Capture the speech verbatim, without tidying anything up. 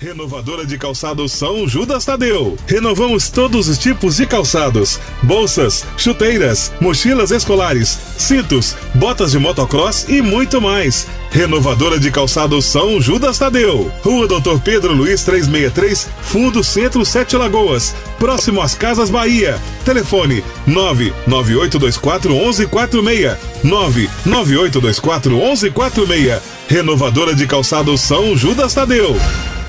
Renovadora de calçados São Judas Tadeu. Renovamos todos os tipos de calçados: bolsas, chuteiras, mochilas escolares, cintos, botas de motocross e muito mais. Renovadora de calçados São Judas Tadeu. Rua Doutor Pedro Luiz trezentos e sessenta e três, Fundo Centro, Sete Lagoas, próximo às Casas Bahia. Telefone nove nove oito dois quatro um um quatro seis, nove nove oito dois quatro um um quatro seis. Renovadora de calçados São Judas Tadeu.